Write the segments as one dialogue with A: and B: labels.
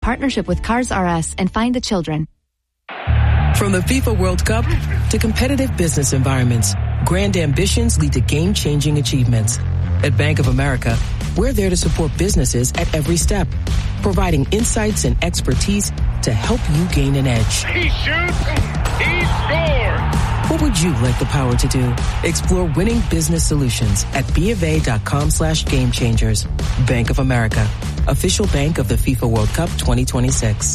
A: Partnership with Cars R Us and Find the Children.
B: From the FIFA World Cup to competitive business environments, grand ambitions lead to game-changing achievements. At Bank of America, we're there to support businesses at every step, providing insights and expertise to help you gain an edge.
C: He shoots, he scores!
B: What would you like the power to do? Explore winning business solutions at BofA.com/gamechangers. Bank of America, official bank of the FIFA World Cup 2026.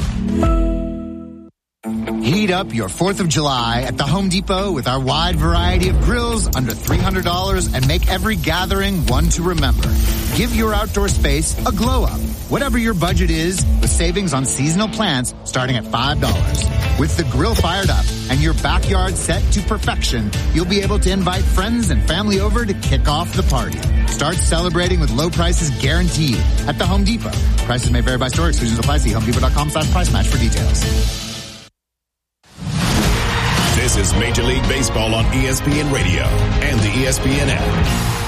D: Heat up your 4th of July at the Home Depot with our wide variety of grills under $300 and make every gathering one to remember. Give your outdoor space a glow up, whatever your budget is, with savings on seasonal plants starting at $5. With the grill fired up and your backyard set to perfection, you'll be able to invite friends and family over to kick off the party. Start celebrating with low prices guaranteed at the Home Depot. Prices may vary by store. Exclusions apply. See HomeDepot.com/price match for details.
E: This is Major League Baseball on ESPN Radio and the ESPN app.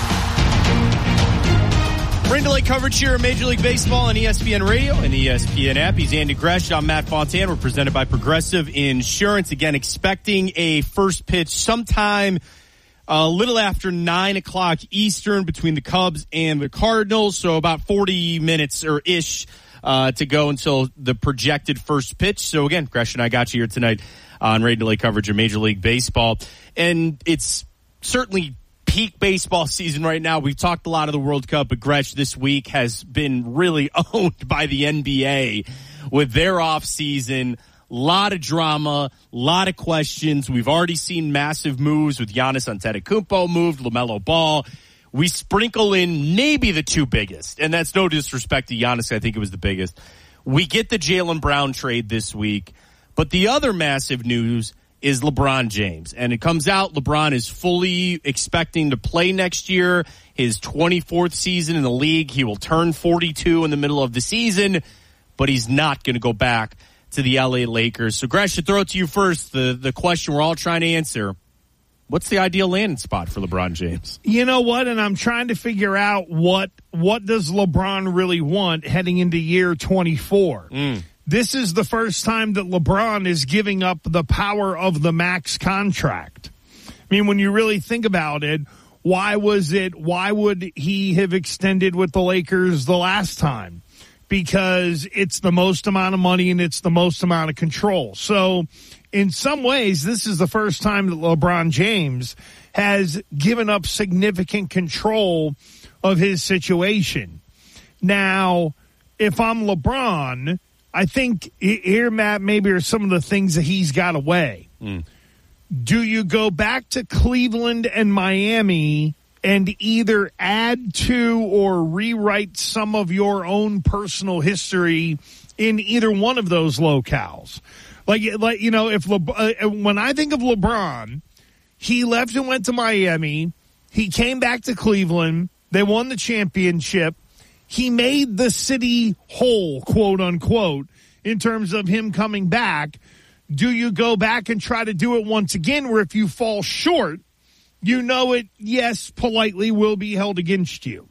F: Rain delay coverage here at Major League Baseball on ESPN Radio and the ESPN app. He's Andy Gresh. I'm Matt Fontan. We're presented by Progressive Insurance. Again, expecting a first pitch sometime a little after 9 o'clock Eastern between the Cubs and the Cardinals. So about 40 minutes or ish to go until the projected first pitch. So again, Gresh and I got you here tonight on rain delay coverage of Major League Baseball. And it's certainly peak baseball season right now. We've talked a lot of the World Cup, but Gresh this week has been really owned by the NBA with their off season. A lot of drama, a lot of questions. We've already seen massive moves with Giannis Antetokounmpo moved, LaMelo Ball. We sprinkle in maybe the two biggest, and that's no disrespect to Giannis. I think it was the biggest. We get the Jaylen Brown trade this week, but the other massive news is LeBron James. And it comes out LeBron is fully expecting to play next year, his 24th season in the league. He will turn 42 in the middle of the season, but he's not going to go back to the LA Lakers. So, Gresh, to throw it to you first, the question we're all trying to answer. What's the ideal landing spot for LeBron James?
G: You know what? And I'm trying to figure out what does LeBron really want heading into year 24. This is the first time that LeBron is giving up the power of the max contract. I mean, when you really think about it, why would he have extended with the Lakers the last time? Because it's the most amount of money and it's the most amount of control. So in some ways, this is the first time that LeBron James has given up significant control of his situation. Now, if I'm LeBron, I think here, Matt, maybe are some of the things that he's got away. Do you go back to Cleveland and Miami and either add to or rewrite some of your own personal history in either one of those locales? Like you know, if when I think of LeBron, he left and went to Miami. He came back to Cleveland. They won the championship. He made the city whole, quote unquote, in terms of him coming back. Do you go back and try to do it once again, where if you fall short, you know it, yes, politely will be held against you?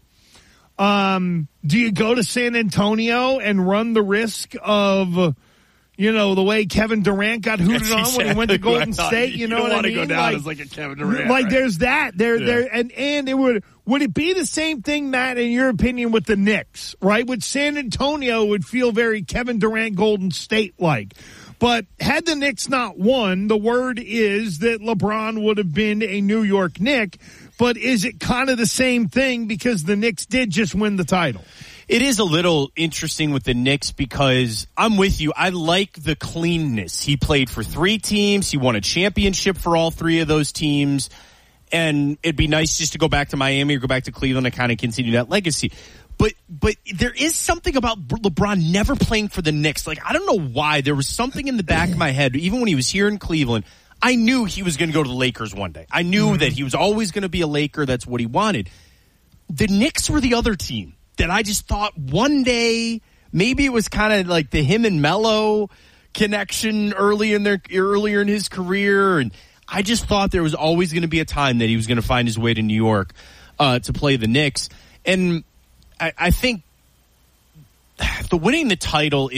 G: Do you go to San Antonio and run the risk of, you know, the way Kevin Durant got hooted on when he went to Golden State? You know what I mean?
F: You don't want to go down as like a Kevin Durant.
G: Like,
F: right? There's
G: that. And it would it be the same thing, Matt, in your opinion, with the Knicks, right? With San Antonio, it would feel very Kevin Durant, Golden State-like. But had the Knicks not won, the word is that LeBron would have been a New York Knick. But is it kind of the same thing because the Knicks did just win the title?
F: It is a little interesting with the Knicks because I'm with you. I like the cleanness. He played for 3 teams. He won a championship for all 3 of those teams. And it'd be nice just to go back to Miami or go back to Cleveland and kind of continue that legacy. But there is something about LeBron never playing for the Knicks. Like, I don't know why. There was something in the back of my head, even when he was here in Cleveland, I knew he was going to go to the Lakers one day. I knew that he was always going to be a Laker. That's what he wanted. The Knicks were the other team that I just thought one day, maybe it was kind of like the him and Melo connection earlier in his career. And I just thought there was always going to be a time that he was going to find his way to New York to play the Knicks. And I think the winning the title